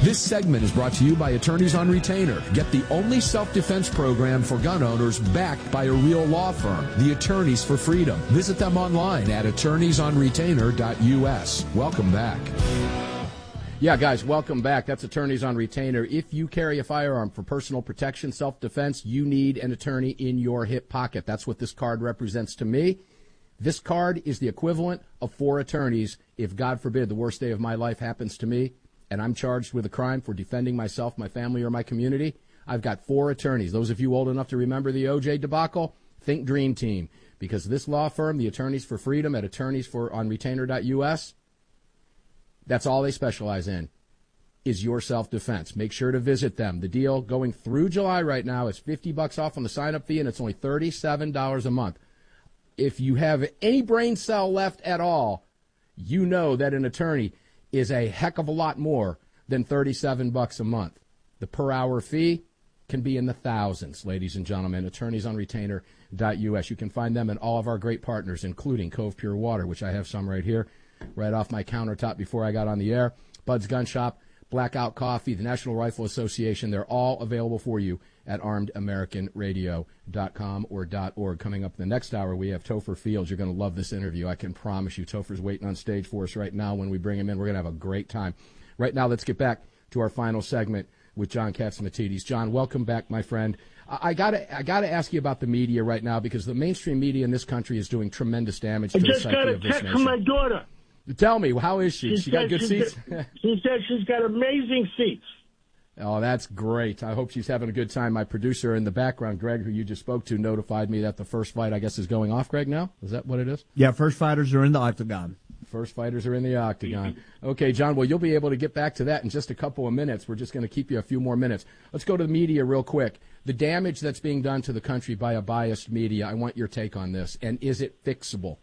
This segment is brought to you by Attorneys on Retainer. Get the only self-defense program for gun owners backed by a real law firm, the Attorneys for Freedom. Visit them online at attorneysonretainer.us. Welcome back. Yeah, guys, welcome back. That's Attorneys on Retainer. If you carry a firearm for personal protection, self-defense, you need an attorney in your hip pocket. That's what this card represents to me. This card is the equivalent of 4 attorneys if, God forbid, the worst day of my life happens to me and I'm charged with a crime for defending myself, my family, or my community. I've got 4 attorneys. Those of you old enough to remember the O.J. debacle, think Dream Team. Because this law firm, the Attorneys for Freedom at attorneysonretainer.us, that's all they specialize in, is your self-defense. Make sure to visit them. The deal going through July right now is $50 off on the sign-up fee, and it's only $37 a month. If you have any brain cell left at all, you know that an attorney is a heck of a lot more than $37 a month. The per-hour fee can be in the thousands, ladies and gentlemen. Attorneysonretainer.us. You can find them and all of our great partners, including Cove Pure Water, which I have some right here, right off my countertop before I got on the air, Bud's Gun Shop, Blackout Coffee, the National Rifle Association. They're all available for you at armedamericanradio.com or .org. Coming up in the next hour, we have Topher Fields. You're going to love this interview. I can promise you. Topher's waiting on stage for us right now. When we bring him in, we're going to have a great time. Right now, let's get back to our final segment with John Catsimatidis. John, welcome back, my friend. I gotta ask you about the media right now, because the mainstream media in this country is doing tremendous damage to the psyche of this nation. I just got a text from my daughter. Tell me, how is she? She got good seats? She said she's got amazing seats. Oh, that's great. I hope she's having a good time. My producer in the background, Greg, who you just spoke to, notified me that the first fight, I guess, is going off, Greg, now? Is that what it is? Yeah, first fighters are in the octagon. First fighters are in the octagon. Okay, John, well, you'll be able to get back to that in just a couple of minutes. We're just going to keep you a few more minutes. Let's go to the media real quick. The damage that's being done to the country by a biased media, I want your take on this. And is it fixable?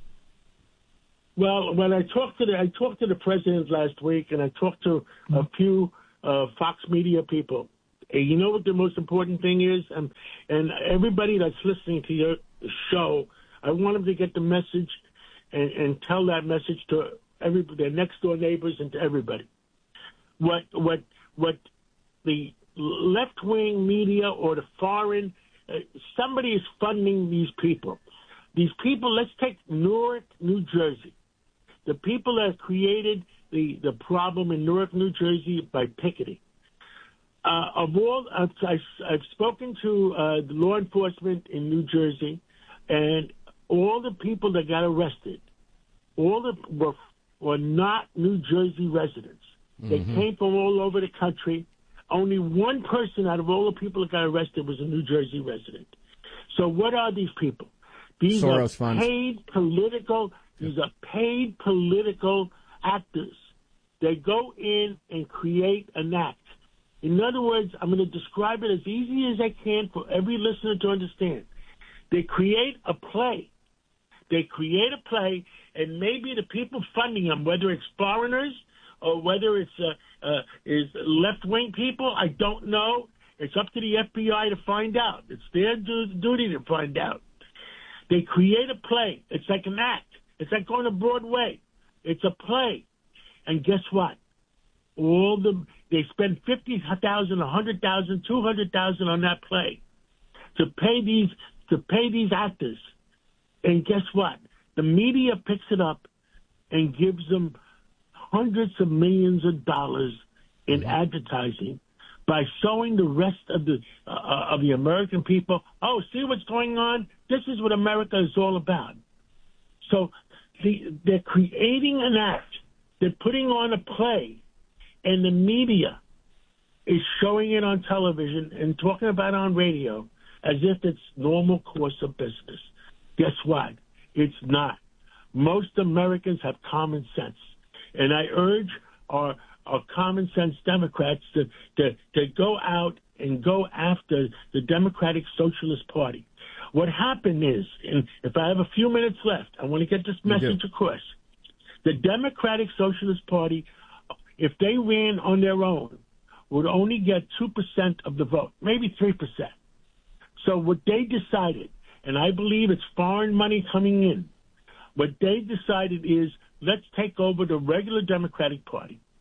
Well, when I talked to the president last week, and I talked to a few Fox Media people. You know what the most important thing is? And everybody that's listening to your show, I want them to get the message and tell that message to their next-door neighbors and to everybody. What the left-wing media or the foreign, somebody is funding these people. These people, let's take Newark, New Jersey. The people that created the problem in Newark, New Jersey by picketing. I've spoken to the law enforcement in New Jersey, and all the people that got arrested, were not New Jersey residents. They came from all over the country. Only one person out of all the people that got arrested was a New Jersey resident. So what are these people? These Soros are funds. These are paid political actors. They go in and create an act. In other words, I'm going to describe it as easy as I can for every listener to understand. They create a play. And maybe the people funding them, whether it's foreigners or whether it's is left-wing people, I don't know. It's up to the FBI to find out. It's their duty to find out. They create a play. It's like an act. It's like going to Broadway. It's a play. And guess what? They spend $50,000, $100,000, $200,000 on that play to pay these actors. And guess what? The media picks it up and gives them hundreds of millions of dollars in advertising by showing the rest of the American people, oh, see what's going on? This is what America is all about. So they're creating an act. They're putting on a play, and the media is showing it on television and talking about it on radio as if it's normal course of business. Guess what? It's not. Most Americans have common sense, and I urge our common sense Democrats to go out and go after the Democratic Socialist Party. What happened is, and if I have a few minutes left, I want to get this message across. The Democratic Socialist Party, if they ran on their own, would only get 2% of the vote, maybe 3%. So what they decided, and I believe it's foreign money coming in, what they decided is, let's take over the regular Democratic Party.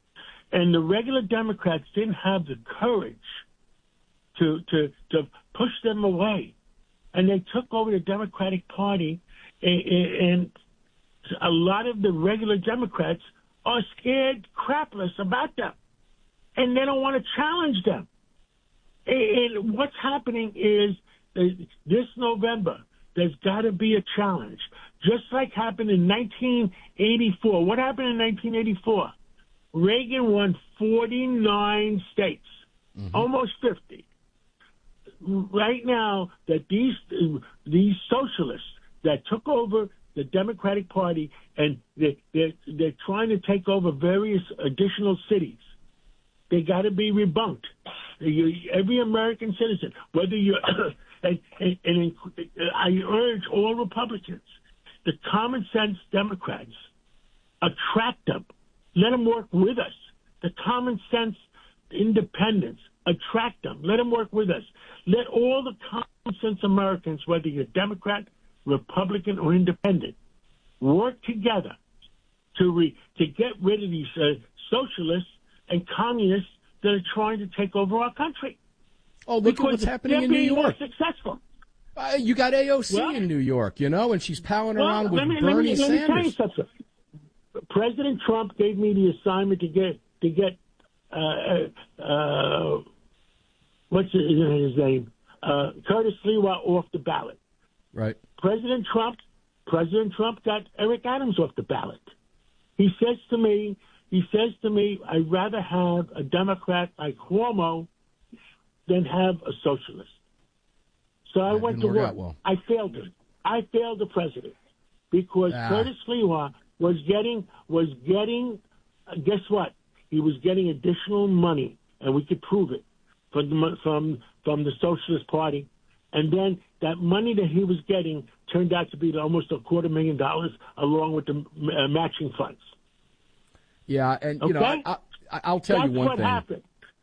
And the regular Democrats didn't have the courage to push them away. And they took over the Democratic Party, and a lot of the regular Democrats are scared crapless about them. And they don't want to challenge them. And what's happening is this November, there's got to be a challenge. Just like happened in 1984. What happened in 1984? Reagan won 49 states, almost 50. Right now, that these socialists that took over the Democratic Party and they're trying to take over various additional cities, they got to be rebunked. Every American citizen, whether you're, and I urge all Republicans, the common sense Democrats, attract them. Let them work with us. The common sense independents, attract them. Let them work with us. Let all the common sense Americans, whether you're Democrat, Republican, or Independent, work together to get rid of these socialists and communists that are trying to take over our country. Oh, look at what's happening in New York. Successful. You got AOC in New York, and she's palling around with Bernie Sanders. Let me tell you something. President Trump gave me the assignment to get what's his name? Curtis Sliwa off the ballot. Right. President Trump got Eric Adams off the ballot. He says to me, I'd rather have a Democrat like Cuomo than have a socialist. So I went to work. Well. I failed him. I failed the president because Curtis Sliwa was getting. Guess what? He was getting additional money, and we could prove it from the Socialist Party. And then that money that he was getting turned out to be almost $250,000, along with the matching funds. Yeah, and I'll tell you one thing. That's what happened.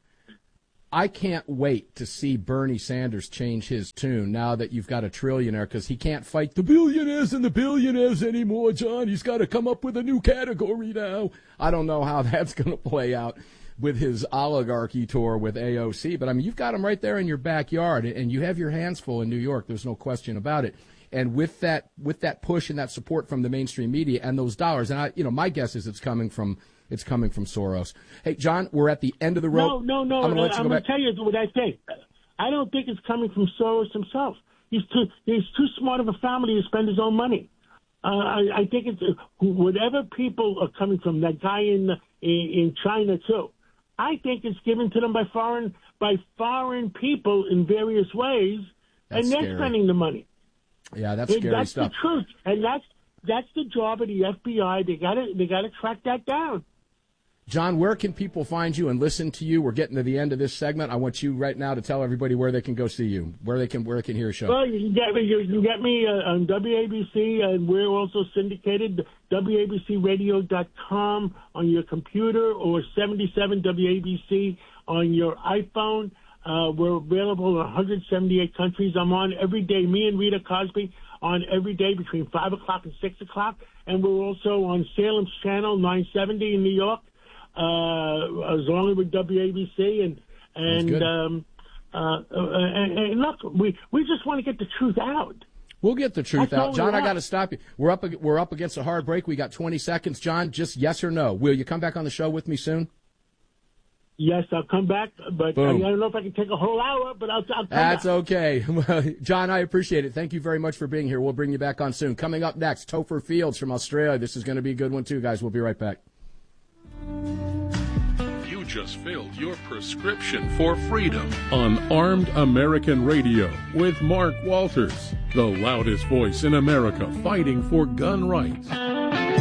I can't wait to see Bernie Sanders change his tune now that you've got a trillionaire, because he can't fight the billionaires and the billionaires anymore, John. He's got to come up with a new category now. I don't know how that's going to play out with his oligarchy tour with AOC, but I mean, you've got him right there in your backyard, and you have your hands full in New York. There's no question about it. And with that push and that support from the mainstream media and those dollars, and my guess is it's coming from Soros. Hey, John, we're at the end of the road. No. I'm going to tell you what I think. I don't think it's coming from Soros himself. He's too smart of a family to spend his own money. I think it's whatever people are coming from. That guy in China too. I think it's given to them by foreign people in various ways, and they're spending the money. Yeah, that's scary stuff. That's the truth, and that's the job of the FBI. They got to track that down. John, where can people find you and listen to you? We're getting to the end of this segment. I want you right now to tell everybody where they can go see you, where they can hear your show. Well, you can get me on WABC, and we're also syndicated, WABCRadio.com on your computer, or 77 WABC on your iPhone. We're available in 178 countries. I'm on every day. Me and Rita Cosby on every day between 5 o'clock and 6 o'clock. And we're also on Salem's Channel 970 in New York, along with WABC. And look, we just want to get the truth out. We'll get the truth out. John, I got to stop you. We're up against a hard break. We got 20 seconds. John, just yes or no. Will you come back on the show with me soon? Yes, I'll come back, but I don't know if I can take a whole hour, but I'll come back. That's okay. John, I appreciate it. Thank you very much for being here. We'll bring you back on soon. Coming up next, Topher Fields from Australia. This is going to be a good one, too, guys. We'll be right back. You just filled your prescription for freedom on Armed American Radio with Mark Walters, the loudest voice in America fighting for gun rights.